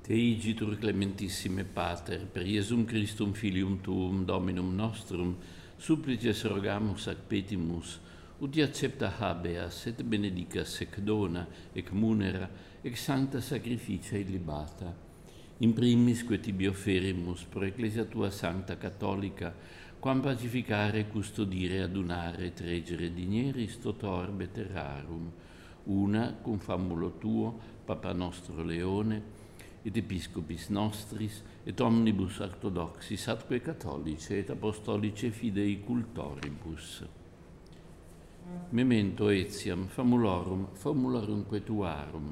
Te igitur clementissime Pater, per Iesum Christum filium tuum, Dominum nostrum, supplices rogamus ac petimus, ut accepta habeas et benedicas ec dona, ec munera, ec sancta sacrificia illibata. In primis que tibi offerimus pro Ecclesia tua sancta catholica, quam pacificare, custodire, adunare, et regere digneris toto orbe terrarum, una cum famulo tuo, Papa nostro Leone, et episcopis nostris, et omnibus orthodoxis, atque catholice et apostolice fidei cultoribus. Memento etiam famulorumque tuarum.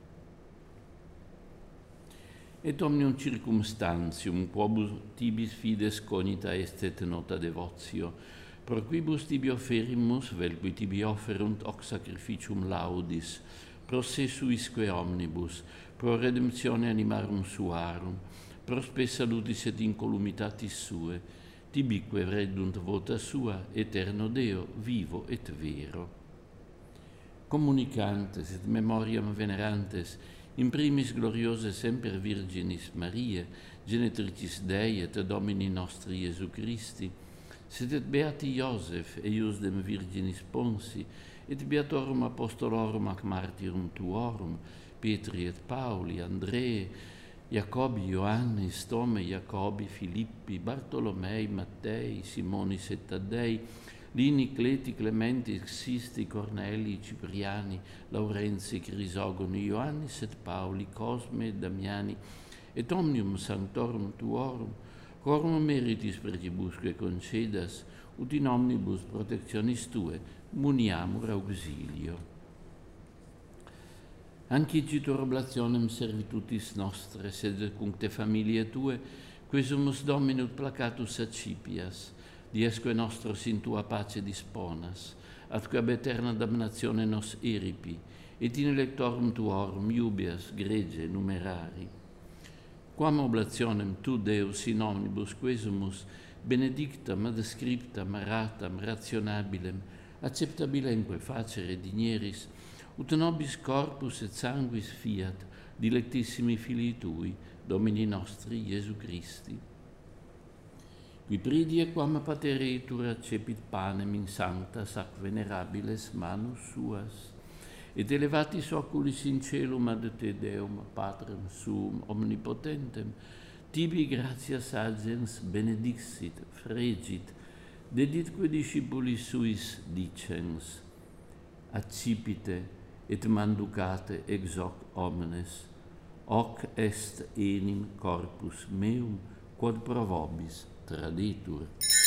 Et omnium circumstantium, quobus tibis fides cognita est et nota devotio, pro quibus tibi offerimus, vel qui tibi offerunt hoc sacrificium laudis, pro se suisque omnibus, pro redemptione animarum suarum, pro spe salutis et incolumitatis sue, tibique redunt vota sua, eterno Deo, vivo et vero. Communicantes et memoriam venerantes, in primis gloriose semper Virginis Mariae, genetricis Dei et Domini nostri Iesu Christi, sed et beati Iosef, eius dem Virginis Ponsi, et beatorum apostolorum ac martyrum tuorum, Petri et Pauli, Andrei, Jacobi, Ioannis, Tome, Jacobi, Filippi, Bartolomei, Mattei, Simonis et Taddei, Lini, Cleti, Clementi, Sisti, Corneli, Cipriani, Laurenzi, Crisogoni, Ioannis et Pauli, Cosme et Damiani, et omnium sanctorum tuorum, quorum meritis precibusque concedas, ut in omnibus protectionis tue muniamur auxilio. Ancitur oblationem servitutis nostre, sed cuncte familiae tue, quesumus Dominus placatus accipias, diesque nostros in tua pace disponas, atque ab eterna damnatione nos eripi, et in electorum tuorum iubeas grege numerari. Quam oblationem tu, Deus, in omnibus quesumus, benedictam, adscriptam, aratam, rationabilem, acceptabilemque facere digneris, ut nobis corpus et sanguis fiat, dilectissimi filii tui, Domini nostri Iesu Christi. Qui pridie quam patereitur accepit panem in sanctas ac venerabiles manus suas, et elevatis oculis in celum ad te Deum, Patrem suum omnipotentem, tibi gratias agens benedixit, fregit, deditque discipulis suis dicens, accipite et manducate ex hoc omnes, hoc est enim corpus meum, quod pro vobis traditur.